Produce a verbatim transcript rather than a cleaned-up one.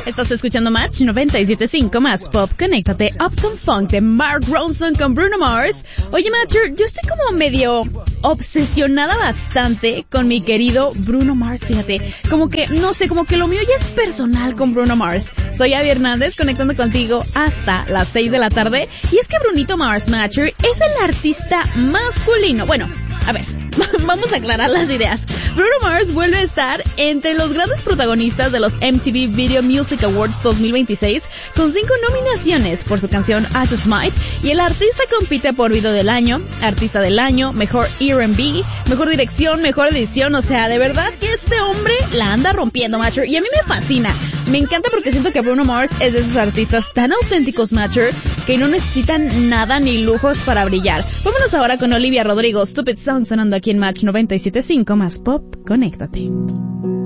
Estás escuchando Match noventa y siete punto cinco más Pop. Conéctate. Uptown Funk de Mark Ronson con Bruno Mars. Oye, Matcher, yo estoy como medio obsesionada bastante con mi querido Bruno Mars, fíjate. Como que, no sé, como que lo mío ya es personal con Bruno Mars. Soy Abby Hernández, conectando contigo hasta las seis de la tarde. Y es que Brunito Mars, Matcher, es el artista masculino. Bueno, a ver, vamos a aclarar las ideas. Bruno Mars vuelve a estar entre los grandes protagonistas de los M T V Video Music Awards dos mil veintiséis con cinco nominaciones por su canción I Just Might, y el artista compite por Video del Año, Artista del Año, Mejor R and B, Mejor Dirección, Mejor Edición. O sea, de verdad que este hombre la anda rompiendo, Matcher, y a mí me fascina. Me encanta porque siento que Bruno Mars es de esos artistas tan auténticos, Matcher, que no necesitan nada ni lujos para brillar. Vámonos ahora con Olivia Rodrigo, Stupid Sound, sonando aquí en Match noventa y siete punto cinco más Pop. Conéctate.